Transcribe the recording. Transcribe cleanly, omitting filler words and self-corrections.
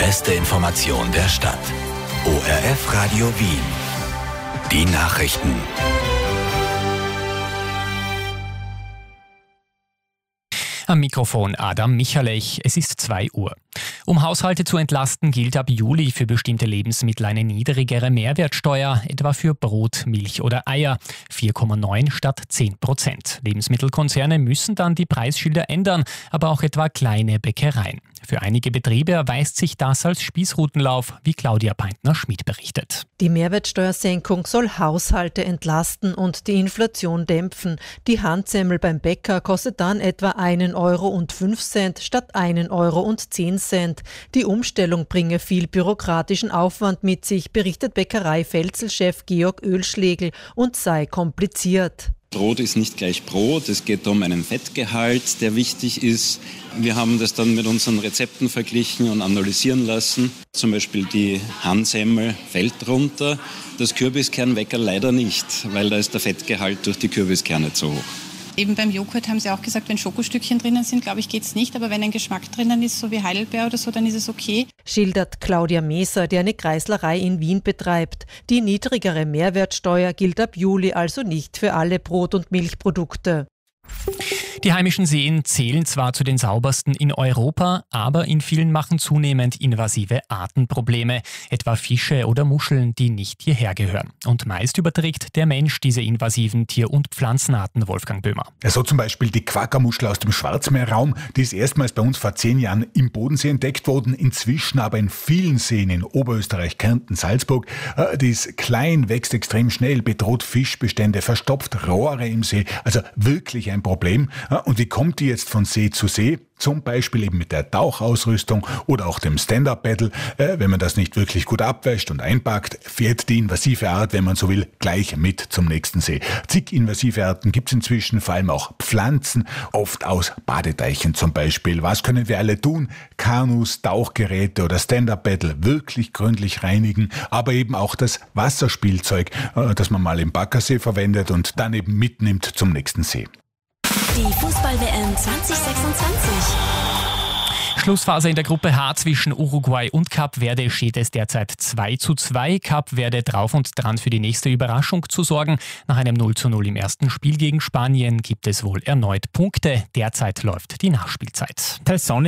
beste Information der Stadt. ORF Radio Wien. Die Nachrichten. Am Mikrofon Adam Michalech. Es ist 2 Uhr. Um Haushalte zu entlasten, gilt ab Juli für bestimmte Lebensmittel eine niedrigere Mehrwertsteuer, etwa für Brot, Milch oder Eier. 4,9 statt 10%. Lebensmittelkonzerne müssen dann die Preisschilder ändern, aber auch etwa kleine Bäckereien. Für einige Betriebe erweist sich das als Spießrutenlauf, wie Claudia Peintner-Schmid berichtet. Die Mehrwertsteuersenkung soll Haushalte entlasten und die Inflation dämpfen. Die Handsemmel beim Bäcker kostet dann etwa 1,05 € statt 1,10 €. Die Umstellung bringe viel bürokratischen Aufwand mit sich, berichtet Bäckerei-Velzel-Chef Georg Oehlschlegel, und sei kompliziert. Brot ist nicht gleich Brot, es geht um einen Fettgehalt, der wichtig ist. Wir haben das dann mit unseren Rezepten verglichen und analysieren lassen. Zum Beispiel die Handsemmel fällt drunter, das Kürbiskernwecker leider nicht, weil da ist der Fettgehalt durch die Kürbiskerne zu hoch. Eben beim Joghurt haben sie auch gesagt, wenn Schokostückchen drinnen sind, glaube ich, geht es nicht. Aber wenn ein Geschmack drinnen ist, so wie Heidelbeer oder so, dann ist es okay. Schildert Claudia Meser, die eine Kreislerei in Wien betreibt. Die niedrigere Mehrwertsteuer gilt ab Juli also nicht für alle Brot- und Milchprodukte. Die heimischen Seen zählen zwar zu den saubersten in Europa, aber in vielen machen zunehmend invasive Arten Probleme, etwa Fische oder Muscheln, die nicht hierher gehören. Und meist überträgt der Mensch diese invasiven Tier- und Pflanzenarten, Wolfgang Böhmer. Ja, so zum Beispiel die Quackermuschel aus dem Schwarzmeerraum, die ist erstmals bei uns vor 10 Jahren im Bodensee entdeckt worden, inzwischen aber in vielen Seen in Oberösterreich, Kärnten, Salzburg. Die ist klein, wächst extrem schnell, bedroht Fischbestände, verstopft Rohre im See, also wirklich ein Problem. Und wie kommt die jetzt von See zu See? Zum Beispiel eben mit der Tauchausrüstung oder auch dem Stand-Up-Paddle. Wenn man das nicht wirklich gut abwäscht und einpackt, fährt die invasive Art, wenn man so will, gleich mit zum nächsten See. Zig invasive Arten gibt es inzwischen, vor allem auch Pflanzen, oft aus Badeteichen zum Beispiel. Was können wir alle tun? Kanus, Tauchgeräte oder Stand-Up-Paddle wirklich gründlich reinigen, aber eben auch das Wasserspielzeug, das man mal im Baggersee verwendet und dann eben mitnimmt zum nächsten See. Die Fußball-WM 2026. Schlussphase in der Gruppe H zwischen Uruguay und Kap Verde steht es derzeit 2:2. Kap Verde drauf und dran für die nächste Überraschung zu sorgen. Nach einem 0:0 im ersten Spiel gegen Spanien gibt es wohl erneut Punkte. Derzeit läuft die Nachspielzeit.